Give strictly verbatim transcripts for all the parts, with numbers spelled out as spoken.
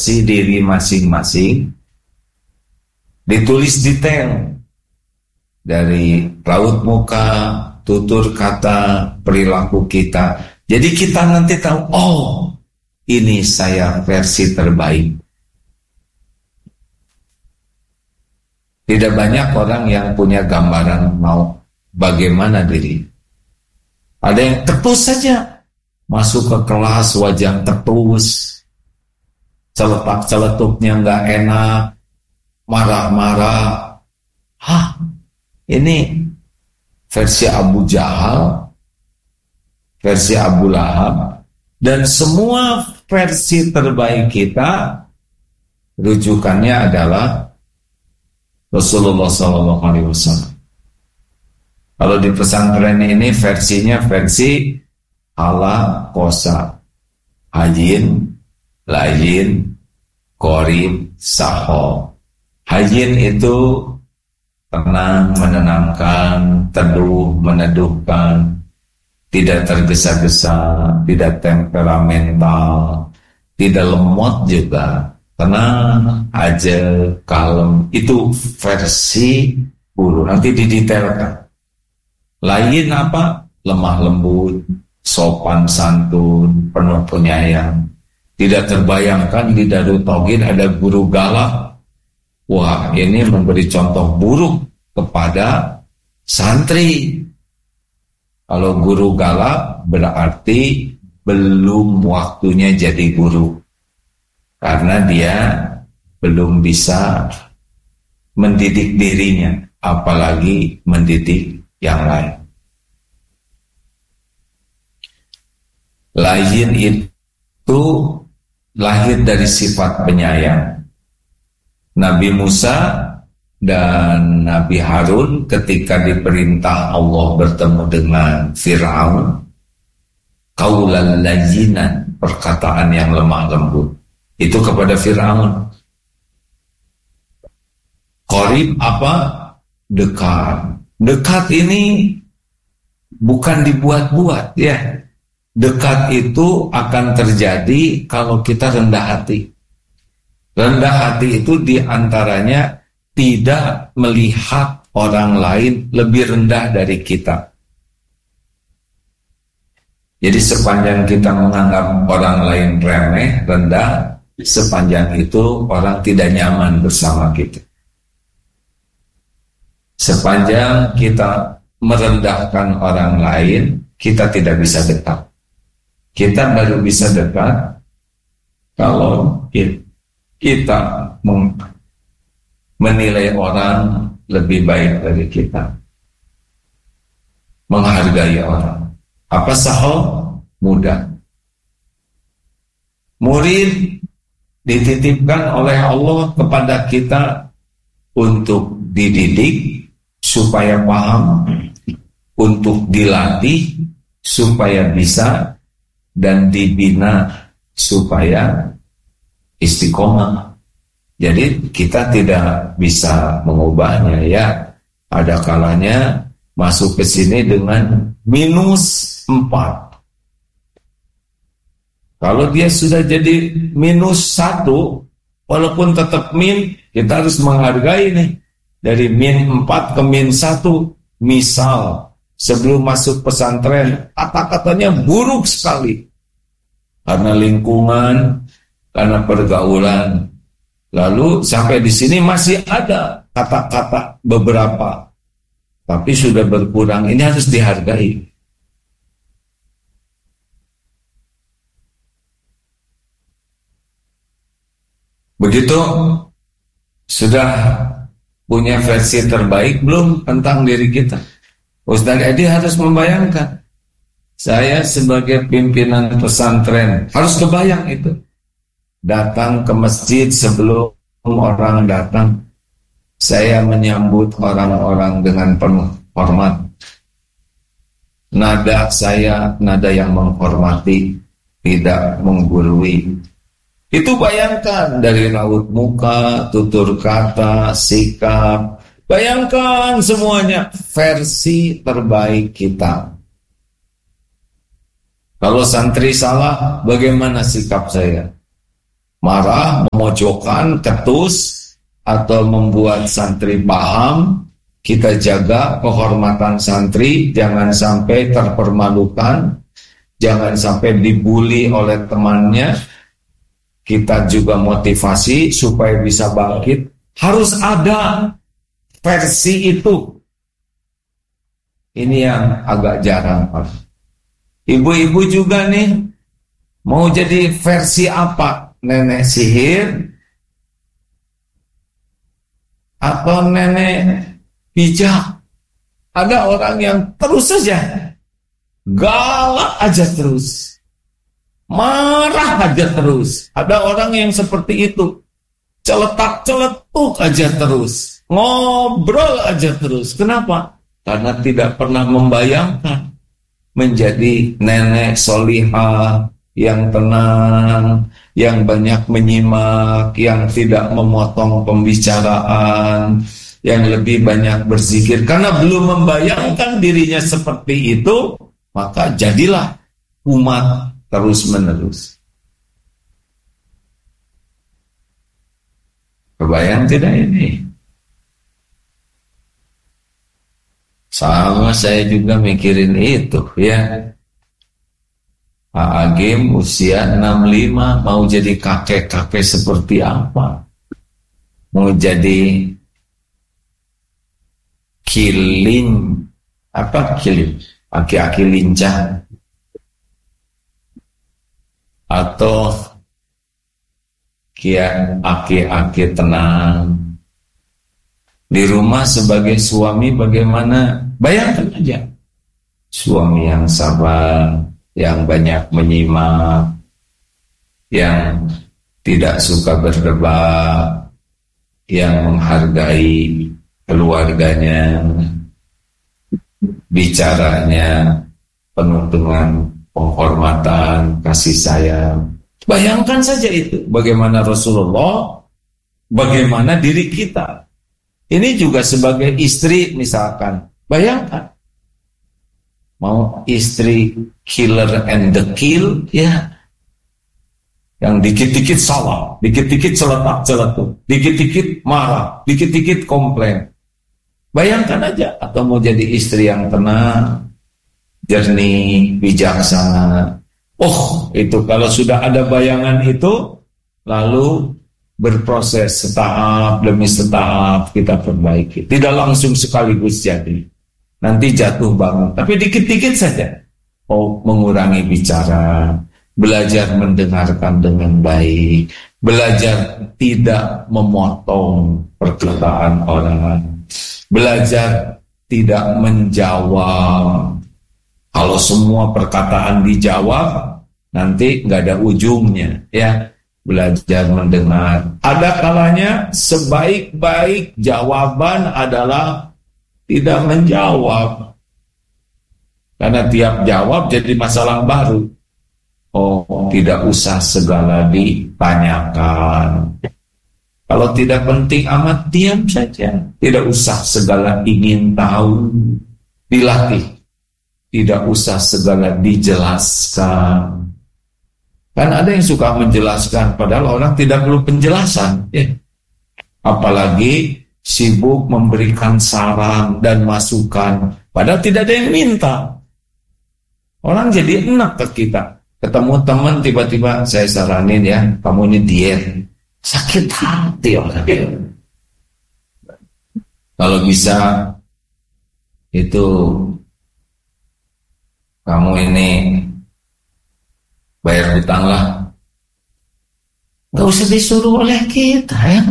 versi diri masing-masing, ditulis detail dari raut muka, tutur kata, perilaku kita. Jadi kita nanti tahu, oh ini saya versi terbaik. Tidak banyak orang yang punya gambaran mau bagaimana diri. Ada yang tertus saja, masuk ke kelas wajah tertus, celetak-celetupnya nggak enak, marah-marah. Hah, ini versi Abu Jahal, versi Abu Lahab, dan semua versi terbaik kita rujukannya adalah Rasulullah shallallahu alaihi wasallam. Kalau di pesantren ini versinya versi ala kosa, hayin, layin, korib, saho. Hayin itu tenang, menenangkan, teduh, meneduhkan, tidak tergesa-gesa, tidak temperamental, tidak lemot juga, tenang aja, kalem. Itu versi guru, nanti didetailkan. Lain apa? Lemah lembut, sopan santun, penuh penyayang. Tidak terbayangkan di Darut Tauhid ada guru galak. Wah, ini memberi contoh buruk kepada santri. Kalau guru galak berarti belum waktunya jadi guru, karena dia belum bisa mendidik dirinya, apalagi mendidik yang lain. Lain itu lahir dari sifat penyayang. Nabi Musa dan Nabi Harun ketika diperintah Allah bertemu dengan Fir'aun, qaulan layyinan, perkataan yang lemah lembut, itu kepada Fir'aun. Qarib apa? Dekat. Dekat ini bukan dibuat-buat ya. Dekat itu akan terjadi kalau kita rendah hati. Rendah hati itu diantaranya tidak melihat orang lain lebih rendah dari kita. Jadi sepanjang kita menganggap orang lain remeh, rendah, sepanjang itu orang tidak nyaman bersama kita. Sepanjang kita merendahkan orang lain, kita tidak bisa dekat. Kita baru bisa dekat kalau kita menilai orang lebih baik dari kita, menghargai orang. Apa sahau? Mudah. Murid dititipkan oleh Allah kepada kita untuk dididik supaya paham, untuk dilatih supaya bisa, dan dibina supaya istiqomah. Jadi kita tidak bisa mengubahnya ya. Ada kalanya masuk ke sini dengan minus empat. Kalau dia sudah jadi minus satu, walaupun tetap min, kita harus menghargai nih. Dari min empat ke min satu, misal sebelum masuk pesantren, kata-katanya buruk sekali. Karena lingkungan, karena pergaulan. Lalu sampai di sini masih ada kata-kata beberapa, tapi sudah berkurang. Ini harus dihargai. Begitu sudah punya versi terbaik belum tentang diri kita? Ustaz Edi harus membayangkan, saya sebagai pimpinan pesantren harus kebayang itu. Datang ke masjid sebelum orang datang, saya menyambut orang-orang dengan penuh hormat. Nada saya nada yang menghormati, tidak menggurui. Itu bayangkan dari raut muka, tutur kata, sikap. Bayangkan semuanya versi terbaik kita. Kalau santri salah, bagaimana sikap saya? Marah, memojokkan, ketus, atau membuat santri paham. Kita jaga kehormatan santri, jangan sampai terpermalukan, jangan sampai dibully oleh temannya. Kita juga motivasi supaya bisa bangkit. Harus ada versi itu. Ini yang agak jarang. Ibu-ibu juga nih, mau jadi versi apa? Nenek sihir atau nenek bijak? Ada orang yang terus saja galak aja terus, marah aja terus. Ada orang yang seperti itu, celetak-celetuk aja terus, ngobrol aja terus. Kenapa? Karena tidak pernah membayangkan menjadi nenek solihah yang tenang, yang banyak menyimak, yang tidak memotong pembicaraan, yang lebih banyak berzikir. Karena belum membayangkan dirinya seperti itu, maka jadilah umat terus-menerus. Kebayang tidak ini? Sama saya juga mikirin itu ya. Pak Agim usia enam puluh lima mau jadi kakek-kakek seperti apa? Mau jadi kilin, apa kilin? Aki-aki lincah atau kia aki-aki tenang. Di rumah sebagai suami bagaimana? Bayangkan aja. Suami yang sabar, yang banyak menyimak, yang tidak suka berdebat, yang menghargai keluarganya, bicaranya penuh dengan penghormatan, kasih sayang. Bayangkan saja itu. Bagaimana Rasulullah, bagaimana diri kita. Ini juga sebagai istri misalkan, bayangkan mau istri killer and the kill, ya, yang dikit-dikit salah, dikit-dikit celetak-celetuk, dikit-dikit marah, dikit-dikit komplain. Bayangkan aja, atau mau jadi istri yang tenang, jernih, bijaksana. Oh, itu kalau sudah ada bayangan itu, lalu berproses setahap demi setahap kita perbaiki. Tidak langsung sekaligus jadi. Nanti jatuh bangun. Tapi dikit-dikit saja. Oh, mengurangi bicara. Belajar mendengarkan dengan baik. Belajar tidak memotong perkataan orang. Belajar tidak menjawab. Kalau semua perkataan dijawab, nanti nggak ada ujungnya. Ya. Belajar mendengar. Ada kalanya sebaik-baik jawaban adalah tidak menjawab. Karena tiap jawab jadi masalah baru. Oh, tidak usah segala ditanyakan. Kalau tidak penting amat, diam saja. Tidak usah segala ingin tahu. Dilatih. Tidak usah segala dijelaskan. Kan ada yang suka menjelaskan, padahal orang tidak perlu penjelasan. Ya. Apalagi sibuk memberikan saran dan masukan, padahal tidak ada yang minta. Orang jadi enak ke kita. Ketemu teman tiba-tiba saya saranin ya, kamu ini diet. Sakit hati orang. Kalau bisa itu kamu ini bayar hutang lah. Gak usah disuruh oleh kita ya.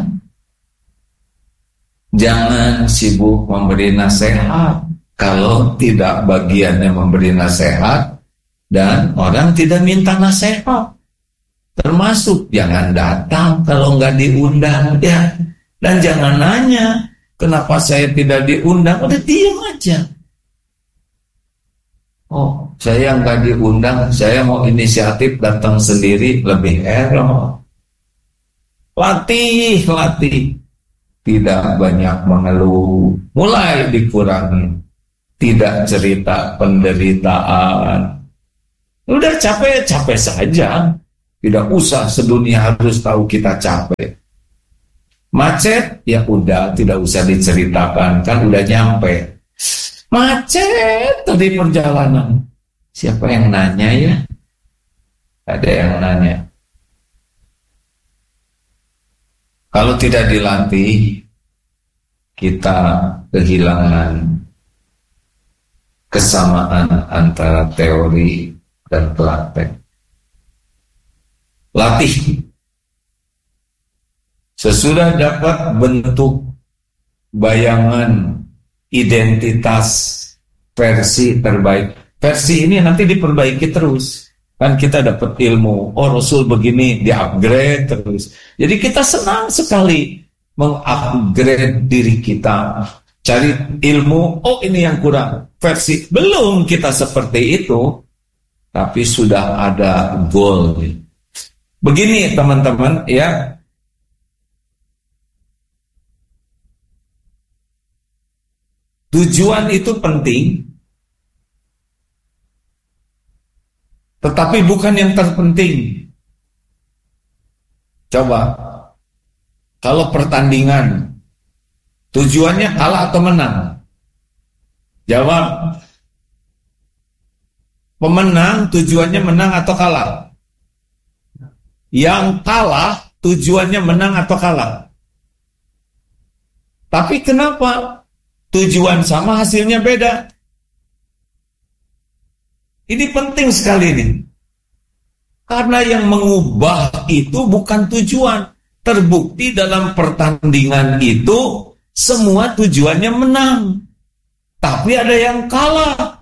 Jangan sibuk memberi nasihat kalau tidak bagiannya memberi nasihat dan orang tidak minta nasihat. Termasuk jangan datang kalau nggak diundang ya. Dan jangan nanya kenapa saya tidak diundang. Udah diam aja. Oh, saya nggak diundang, saya mau inisiatif datang sendiri, lebih error. Latih, latih. Tidak banyak mengeluh, mulai dikurangi. Tidak cerita penderitaan. Udah capek, capek saja. Tidak usah sedunia harus tahu kita capek. Macet, ya udah, tidak usah diceritakan, kan udah nyampe. Macet tadi perjalanan. Siapa yang nanya ya? Ada yang nanya. Kalau tidak dilatih, kita kehilangan kesamaan antara teori dan praktek. Latih. Sesudah dapat bentuk bayangan identitas versi terbaik. Versi ini nanti diperbaiki terus. Kan kita dapat ilmu, oh Rasul begini, di-upgrade terus. Jadi kita senang sekali meng-upgrade diri kita. Cari ilmu, oh ini yang kurang. Versi, belum kita seperti itu, tapi sudah ada goal. Begini teman-teman ya. Tujuan itu penting, tetapi bukan yang terpenting. Coba, kalau pertandingan, tujuannya kalah atau menang? Jawab. Pemenang tujuannya menang atau kalah? Yang kalah tujuannya menang atau kalah? Tapi kenapa tujuan sama hasilnya beda? Ini penting sekali nih. Karena yang mengubah itu bukan tujuan. Terbukti dalam pertandingan itu semua tujuannya menang. Tapi ada yang kalah.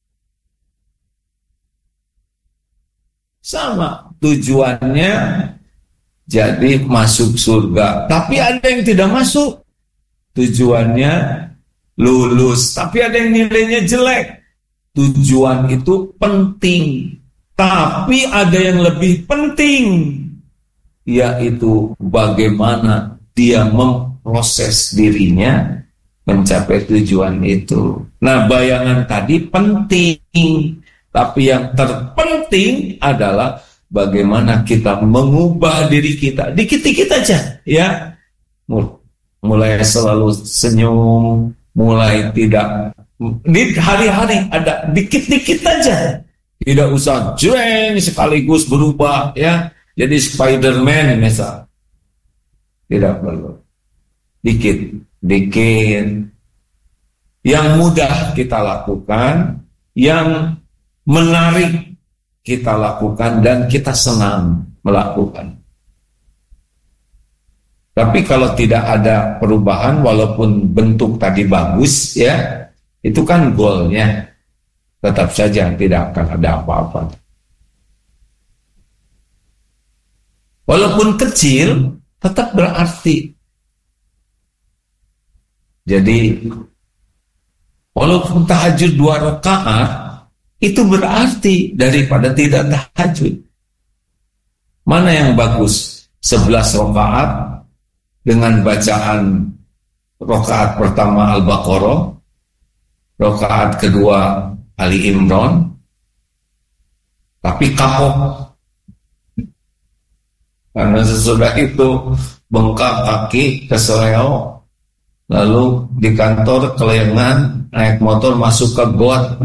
Sama tujuannya jadi masuk surga. Tapi ada yang tidak masuk. Tujuannya lulus. Tapi ada yang nilainya jelek. Tujuan itu penting. Tapi ada yang lebih penting, yaitu bagaimana dia memproses dirinya mencapai tujuan itu. Nah, bayangan tadi penting, tapi yang terpenting adalah bagaimana kita mengubah diri kita. Dikit-dikit aja, ya. Mulai selalu senyum, mulai tidak, di hari-hari ada dikit-dikit aja. Tidak usah jreng sekaligus berubah, ya. Jadi Spiderman misal. Tidak perlu. Dikit, dikit. Yang mudah kita lakukan, yang menarik kita lakukan, dan kita senang melakukan. Tapi kalau tidak ada perubahan, walaupun bentuk tadi bagus, ya, itu kan goalnya. Tetap saja tidak akan ada apa-apa. Walaupun kecil, tetap berarti. Jadi, walaupun tahajud dua rakaat, itu berarti daripada tidak tahajud. Mana yang bagus? Sebelas rakaat dengan bacaan rakaat pertama Al-Baqarah, rakaat kedua Ali Imran, tapi kapok. Karena sesudah itu bengkak kaki, keseleo, lalu di kantor kelengan, naik motor masuk ke got.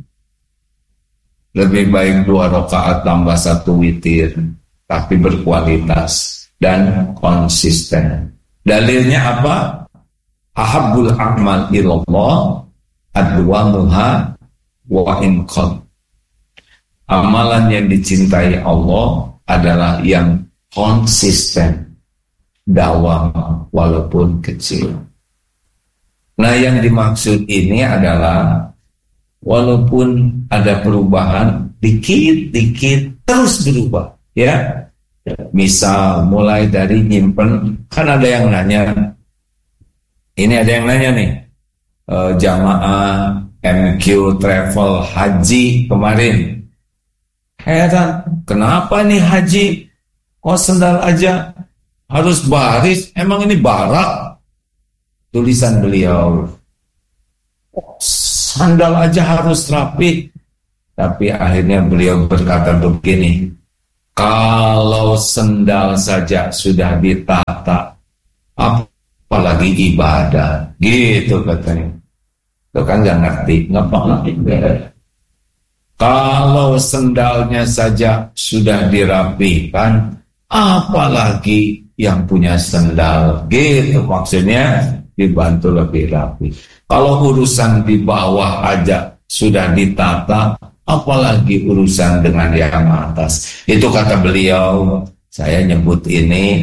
Lebih baik dua rakaat tambah satu witir, tapi berkualitas dan konsisten. Dalilnya apa? Ahabbul a'mal ilallah adwamuha wa in qad. Amalan yang dicintai Allah adalah yang konsisten, dawam walaupun kecil. Nah, yang dimaksud ini adalah walaupun ada perubahan dikit-dikit terus berubah, ya. Misal mulai dari nyimpen, kan ada yang nanya. Ini ada yang nanya nih, e, jamaah M Q Travel Haji kemarin. Heran, kenapa nih haji? Kok sendal aja harus baris? Emang ini barak? Tulisan beliau. Sandal aja harus rapi. Tapi akhirnya beliau berkata begini, Kalau sendal saja sudah ditata, apalagi ibadah, gitu katanya. Itu kan nggak ngerti, nggak paham. Kalau sendalnya saja sudah dirapikan, apalagi yang punya sendal, gitu maksudnya, dibantu lebih rapi. Kalau urusan di bawah aja sudah ditata, apalagi urusan dengan yang atas. Itu kata beliau. Saya nyebut ini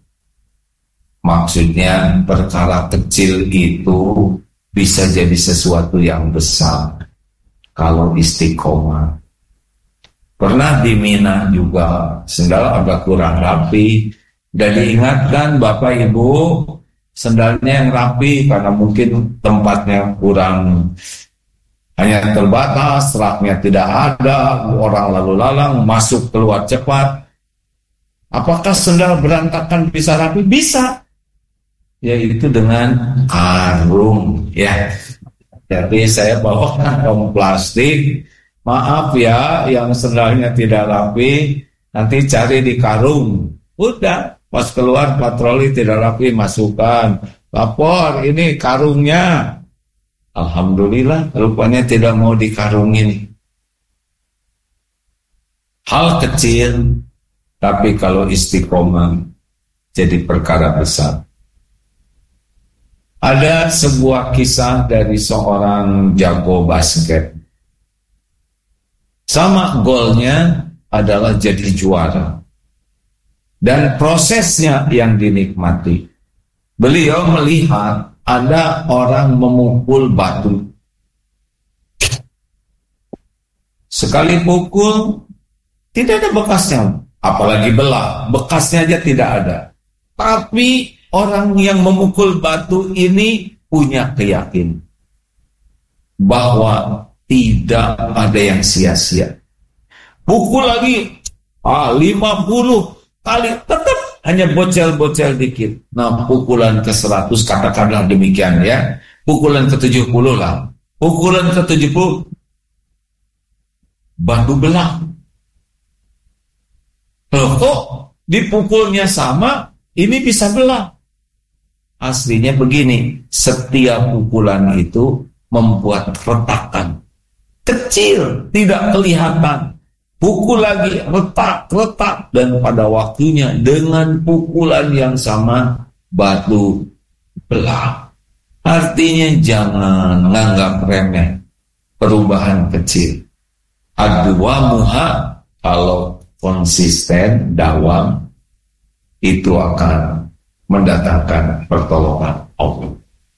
maksudnya perkara kecil itu bisa jadi sesuatu yang besar kalau istiqomah. Pernah di Mina juga sendal agak kurang rapi, dan diingatkan Bapak Ibu sendalnya yang rapi karena mungkin tempatnya kurang, hanya terbatas, raknya tidak ada, orang lalu lalang, masuk keluar cepat. Apakah sendal berantakan bisa rapi? Bisa. Yaitu dengan karung, ya. Jadi saya bawa kantong plastik. Maaf ya, yang sendalnya tidak rapi, nanti cari di karung. Udah, pas keluar patroli tidak rapi, masukkan. Lapor, ini karungnya. Alhamdulillah, rupanya tidak mau dikarungin. Hal kecil, tapi kalau istiqomah jadi perkara besar. Ada sebuah kisah dari seorang jago basket. Sama golnya adalah jadi juara. Dan prosesnya yang dinikmati. Beliau melihat ada orang memukul batu. Sekali pukul, tidak ada bekasnya. Apalagi belah, bekasnya aja tidak ada. Tapi orang yang memukul batu ini punya keyakinan bahwa tidak ada yang sia-sia. Pukul lagi, ah, lima puluh kali, tetap hanya bocel-bocel dikit. Nah, pukulan ke seratus, katakanlah demikian ya. Pukulan ke tujuh puluh lah. Pukulan ke tujuh puluh, batu belah. Loh, kok dipukulnya sama, ini bisa belah? Aslinya begini, setiap pukulan itu membuat retakan. Kecil, tidak kelihatan. Pukul lagi, retak, retak. Dan pada waktunya dengan pukulan yang sama, batu belah. Artinya jangan nganggap remeh perubahan kecil. Adwa muha, kalau konsisten, dawam, itu akan mendatangkan pertolongan Allah.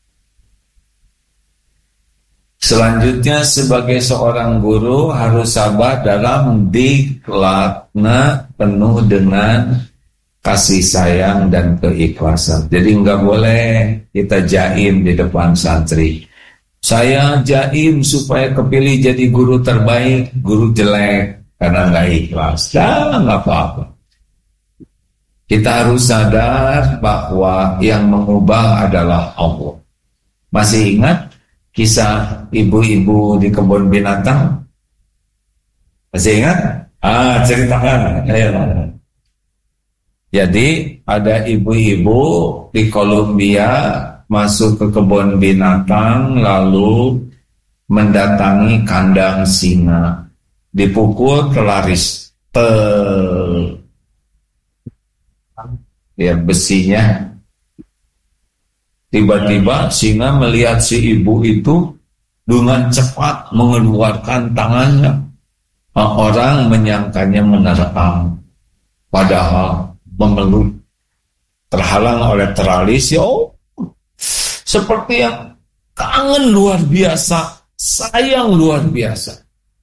Selanjutnya, sebagai seorang guru harus sabar dalam diklatna penuh dengan kasih sayang dan keikhlasan. Jadi nggak boleh kita jaim di depan santri. Saya jaim supaya kepilih jadi guru terbaik, guru jelek karena nggak ikhlas. Nah, nggak apa-apa. Kita harus sadar bahwa yang mengubah adalah Allah. Masih ingat kisah ibu-ibu di kebun binatang? Masih ingat? Ah, ceritakan. Ayo. Jadi ada ibu-ibu di Kolombia masuk ke kebun binatang lalu mendatangi kandang singa. Dipukul kelaris. Tel. Ya, besinya. Tiba-tiba singa melihat si ibu itu dengan cepat mengeluarkan tangannya. Orang menyangkanya menerkam, padahal memeluk, terhalang oleh teralis. Oh, seperti yang kangen luar biasa, sayang luar biasa.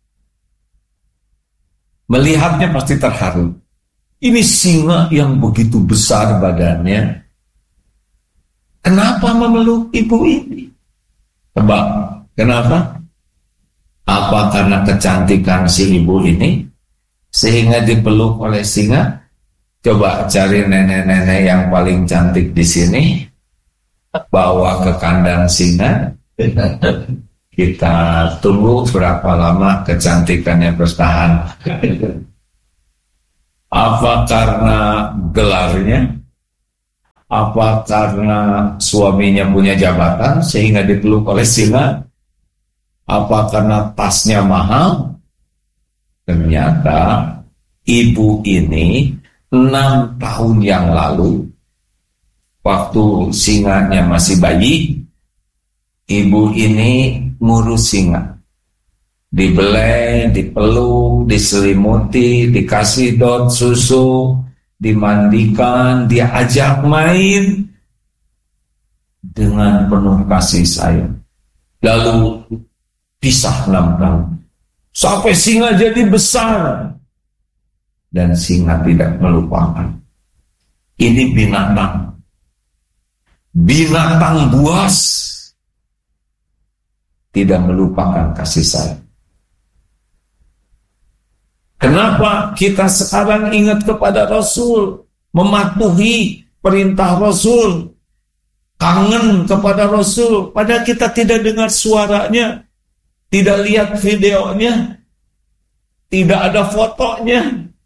Melihatnya pasti terharu. Ini singa yang begitu besar badannya, kenapa memeluk ibu ini? Tebak, kenapa? Apa karena kecantikan si ibu ini sehingga dipeluk oleh singa? Coba cari nenek-nenek yang paling cantik di sini, bawa ke kandang singa. Kita tunggu berapa lama kecantikannya bertahan. Apa karena gelarnya? Apa karena suaminya punya jabatan sehingga dipeluk oleh singa? Apa karena tasnya mahal? Ternyata ibu ini enam tahun yang lalu, waktu singanya masih bayi, ibu ini ngurus singa. Dibelai, dipeluk, diselimuti, dikasih dot susu, dimandikan, diajak main dengan penuh kasih sayang. Lalu pisah enam tahun sampai singa jadi besar, dan singa tidak melupakan. Ini binatang, binatang buas, tidak melupakan kasih sayang. Kenapa kita sekarang ingat kepada Rasul, mematuhi perintah Rasul, kangen kepada Rasul, padahal kita tidak dengar suaranya, tidak lihat videonya, tidak ada fotonya,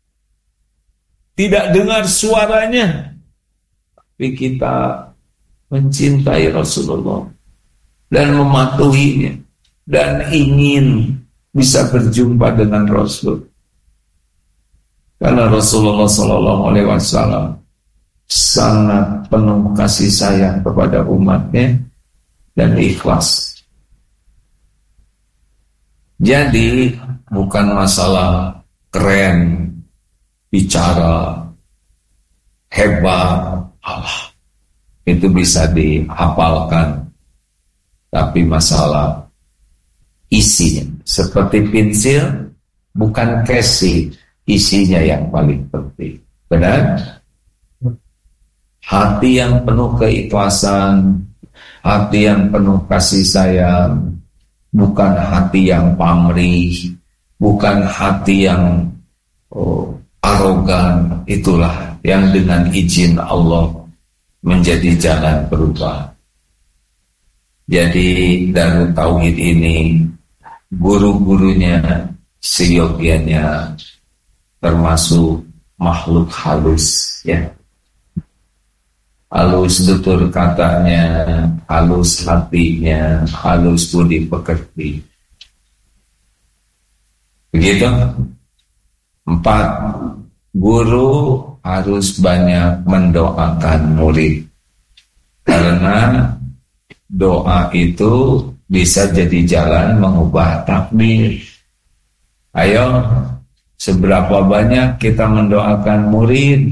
tidak dengar suaranya, tapi kita mencintai Rasulullah dan mematuhinya dan ingin bisa berjumpa dengan Rasul. Karena Rasulullah Shallallahu Alaihi Wasallam sangat penuh kasih sayang kepada umatnya dan ikhlas. Jadi bukan masalah keren, bicara, hebat, Allah itu bisa dihafalkan, tapi masalah isinya seperti pensil, bukan casing. Isinya yang paling penting. Benar? Hati yang penuh keikhlasan, hati yang penuh kasih sayang, bukan hati yang pamrih, bukan hati yang oh, arogan. Itulah yang dengan izin Allah menjadi jalan berubah. Jadi Darut Tauhid ini guru-gurunya seyogianya termasuk makhluk halus, ya. Halus tutur katanya, halus hatinya, halus budi pekerti. Begitu. Empat, guru harus banyak mendoakan murid, karena doa itu bisa jadi jalan mengubah takdir. Ayo, seberapa banyak kita mendoakan murid,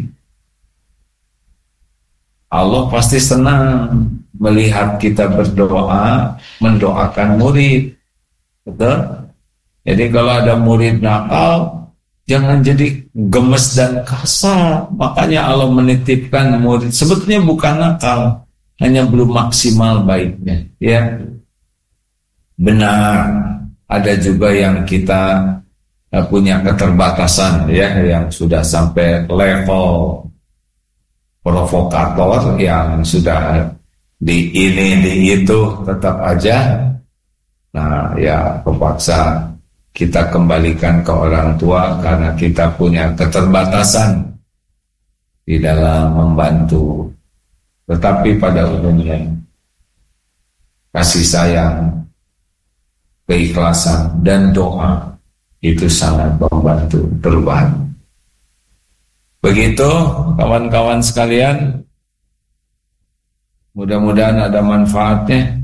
Allah pasti senang melihat kita berdoa, mendoakan murid. Betul? Jadi kalau ada murid nakal, jangan jadi gemes dan kasar. Makanya Allah menitipkan murid, sebetulnya bukan nakal, hanya belum maksimal baiknya. Ya, benar. Ada juga yang kita punya keterbatasan, ya, yang sudah sampai level provokator, yang sudah di ini di itu tetap aja. Nah, ya terpaksa kita kembalikan ke orang tua karena kita punya keterbatasan di dalam membantu. Tetapi pada umumnya kasih sayang, keikhlasan dan doa itu sangat membantu perubahan. Begitu kawan-kawan sekalian, mudah-mudahan ada manfaatnya.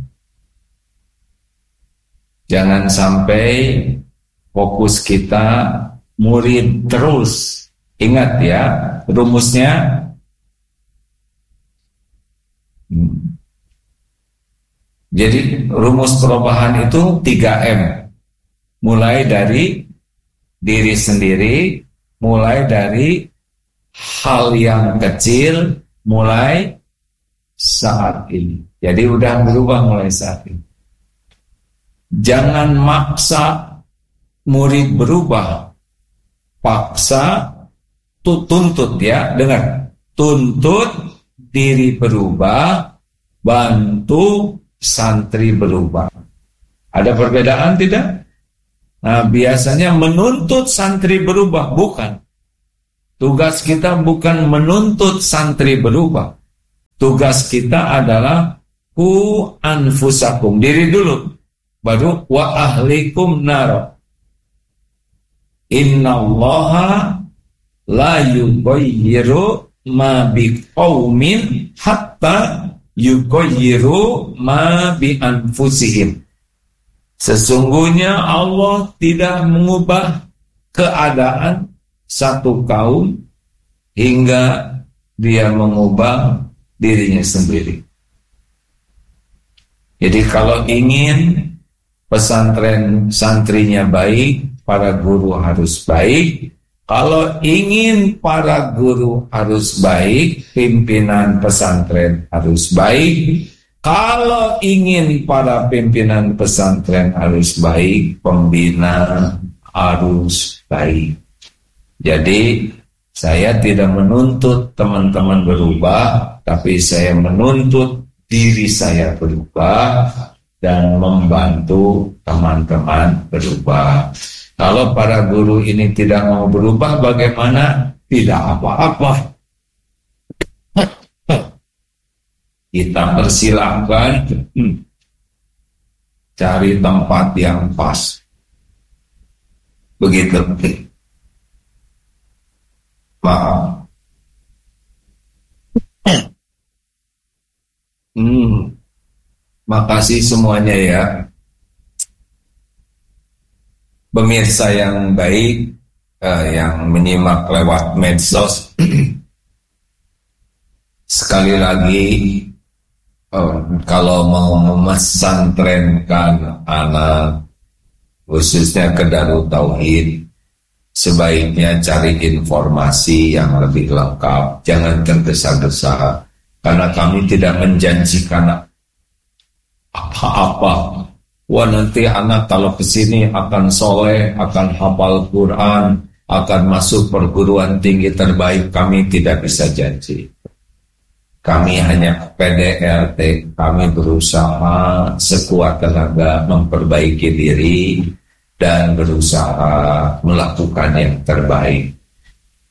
Jangan sampai fokus kita murid terus. Ingat ya, rumusnya hmm. Jadi rumus perubahan itu tiga M. Mulai dari diri sendiri, mulai dari hal yang kecil, mulai saat ini. Jadi udah berubah mulai saat ini. Jangan maksa murid berubah, paksa, tuntut ya, dengar, tuntut diri berubah, bantu santri berubah. Ada perbedaan tidak? Nah, biasanya menuntut santri berubah, bukan. Tugas kita bukan menuntut santri berubah. Tugas kita adalah ku anfusakum, diri dulu, baru wa ahlikum nar. Innallaha la yughayyiru ma biqaumin hatta yughayyiru ma bi anfusihim. Sesungguhnya Allah tidak mengubah keadaan satu kaum hingga dia mengubah dirinya sendiri. Jadi kalau ingin pesantren santrinya baik, para guru harus baik. Kalau ingin para guru harus baik, pimpinan pesantren harus baik. Kalau ingin para pimpinan pesantren harus baik, pembina harus baik. Jadi saya tidak menuntut teman-teman berubah, tapi saya menuntut diri saya berubah dan membantu teman-teman berubah. Kalau para guru ini tidak mau berubah, bagaimana? Tidak apa-apa. Kita persilahkan cari tempat yang pas. Begitu. Maaf. Hmm. Makasih semuanya ya. Pemirsa yang baik, eh, yang menyimak lewat medsos. Sekali lagi, eh, kalau mau memesantrenkan anak, khususnya ke Darut Tauhid, sebaiknya cari informasi yang lebih lengkap. Jangan tergesa-gesa, karena kami tidak menjanjikan apa-apa. Wah, nanti anak kalau kesini akan soleh, akan hafal Quran, akan masuk perguruan tinggi terbaik. Kami tidak bisa janji. Kami hanya P D R T. Kami berusaha sekuat tenaga memperbaiki diri dan berusaha melakukan yang terbaik.